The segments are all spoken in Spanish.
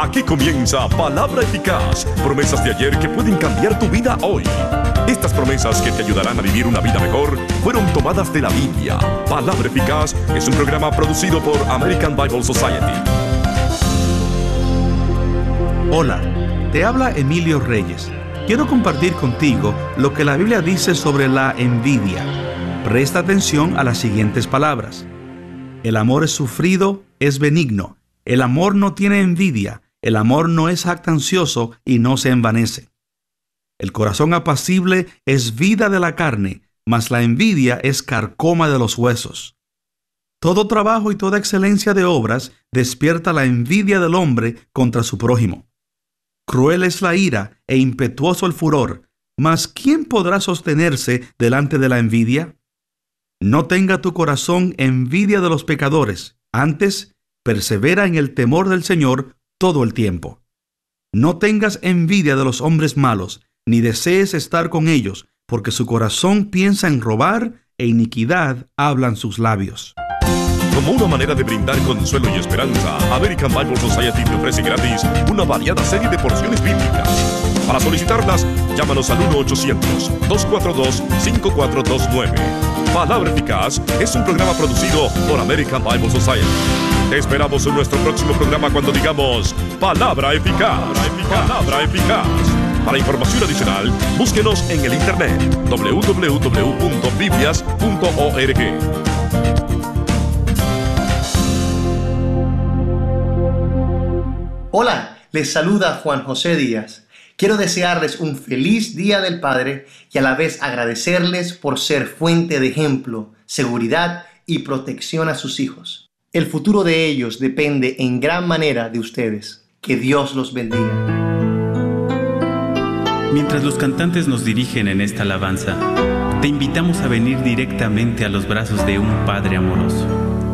Aquí comienza Palabra Eficaz, promesas de ayer que pueden cambiar tu vida hoy. Estas promesas que te ayudarán a vivir una vida mejor fueron tomadas de la Biblia. Palabra Eficaz es un programa producido por American Bible Society. Hola, te habla Emilio Reyes. Quiero compartir contigo lo que la Biblia dice sobre la envidia. Presta atención a las siguientes palabras. El amor es sufrido, es benigno. El amor no tiene envidia. El amor no es jactancioso y no se envanece. El corazón apacible es vida de la carne, mas la envidia es carcoma de los huesos. Todo trabajo y toda excelencia de obras despierta la envidia del hombre contra su prójimo. Cruel es la ira e impetuoso el furor, mas ¿quién podrá sostenerse delante de la envidia? No tenga tu corazón envidia de los pecadores, antes persevera en el temor del Señor todo el tiempo. No tengas envidia de los hombres malos, ni desees estar con ellos, porque su corazón piensa en robar e iniquidad hablan sus labios. Como una manera de brindar consuelo y esperanza, American Bible Society te ofrece gratis una variada serie de porciones bíblicas. Para solicitarlas, llámanos al 1-800-242-5429. Palabra Eficaz es un programa producido por American Bible Society. Te esperamos en nuestro próximo programa cuando digamos Palabra Eficaz. Palabra Eficaz. Para información adicional, búsquenos en el internet www.biblias.org. Hola, les saluda Juan José Díaz. Quiero desearles un feliz Día del Padre y a la vez agradecerles por ser fuente de ejemplo, seguridad y protección a sus hijos. El futuro de ellos depende en gran manera de ustedes. Que Dios los bendiga. Mientras los cantantes nos dirigen en esta alabanza, te invitamos a venir directamente a los brazos de un Padre amoroso.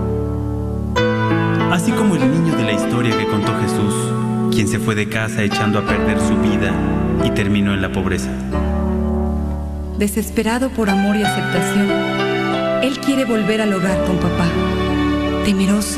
Así como el niño de la historia que contó Jesús, quien se fue de casa echando a perder su vida y terminó en la pobreza. Desesperado por amor y aceptación, él quiere volver al hogar con papá. Temeroso,